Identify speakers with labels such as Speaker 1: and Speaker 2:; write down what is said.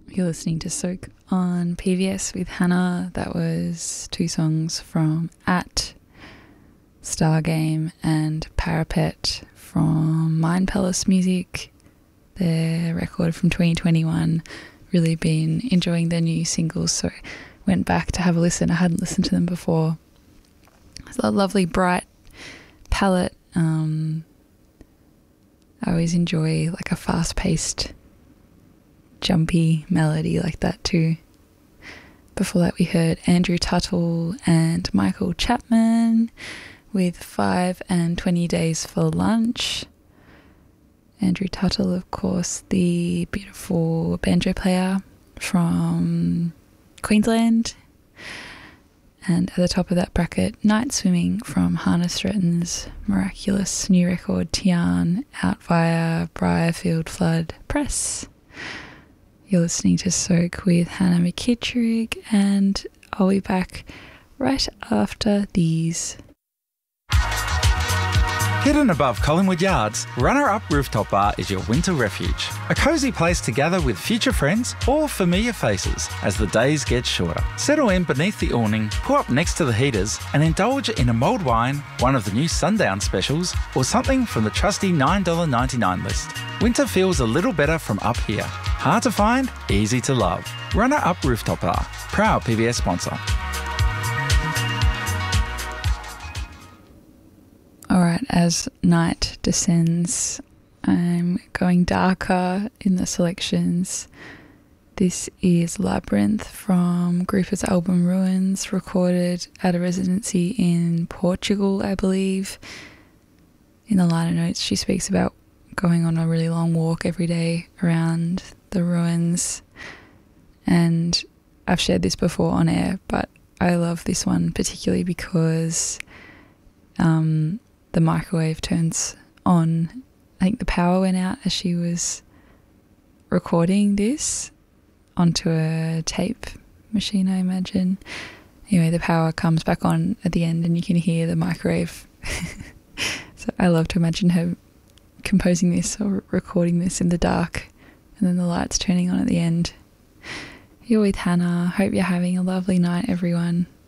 Speaker 1: You're listening to Soak on PBS with Hannah. That was two songs from At, Stargame, and Parapet from Mind Palace Music, their record from 2021. Really been enjoying their new singles, so went back to have a listen. I hadn't listened to them before. It's a lovely bright palette. I always enjoy like a fast-paced jumpy melody like that too. Before that we heard Andrew Tuttle and Michael Chapman with 5 and 20 Days for Lunch. Andrew Tuttle, of course, the beautiful banjo player from Queensland. And at the top of that bracket, Night Swimming from Hannah Stretton's miraculous new record Tian, out via Briarfield Flood Press. You're listening to Soak with Hannah McKittrick, and I'll be back right after these.
Speaker 2: Hidden above Collingwood Yards, Runner Up Rooftop Bar is your winter refuge. A cosy place to gather with future friends or familiar faces as the days get shorter. Settle in beneath the awning, pull up next to the heaters and indulge in a mulled wine, one of the new Sundown specials, or something from the trusty $9.99 list. Winter feels a little better from up here. Hard to find, easy to love. Runner Up Rooftop Bar, proud PBS sponsor.
Speaker 1: Alright, as night descends, I'm going darker in the selections. This is Labyrinth from Grouper's album Ruins, recorded at a residency in Portugal, I believe. In the liner notes, she speaks about going on a really long walk every day around the ruins. And I've shared this before on air, but I love this one particularly because the microwave turns on. I think the power went out as she was recording this onto a tape machine, I imagine. Anyway, the power comes back on at the end and you can hear the microwave. So I love to imagine her composing this or recording this in the dark and then the lights turning on at the end. You're with Hannah. Hope you're having a lovely night, everyone.